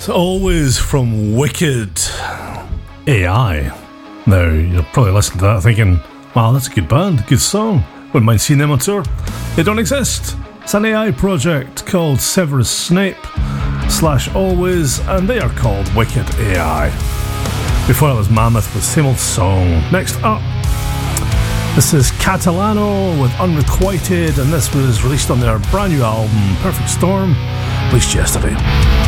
Always from Wicked AI. Now, you're probably listening to that thinking, wow, that's a good band, good song. Wouldn't mind seeing them on tour. They don't exist. It's an AI project called Severus Snape / Always, and they are called Wicked AI. Before it was Mammoth with Same Old Song. Next up, this is Catalano with Unrequited, and this was released on their brand new album, Perfect Storm, released yesterday.